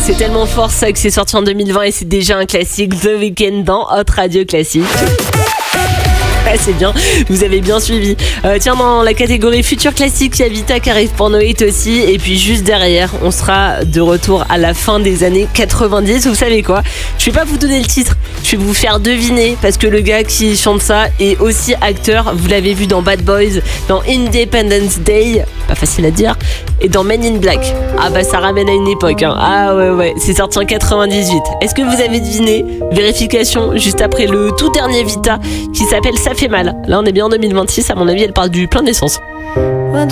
C'est tellement fort ça que c'est sorti en 2020 et c'est déjà un classique. The Weeknd dans Hot Radio Classique. Ah, c'est bien, vous avez bien suivi. Tiens, dans la catégorie Futur Classique, il y a Vita qui arrive pour Noé aussi. Et puis juste derrière, on sera de retour à la fin des années 90. Vous savez quoi ? Je vais pas vous donner le titre, je vais vous faire deviner parce que le gars qui chante ça est aussi acteur. Vous l'avez vu dans Bad Boys, dans Independence Day, pas facile à dire, et dans Men in Black. Ah bah ça ramène à une époque, hein. Ah ouais, c'est sorti en 98. Est-ce que vous avez deviné ? Vérification juste après le tout dernier Vita qui s'appelle Ça fait mal. Là on est bien en 2026, à mon avis elle parle du plein d'essence.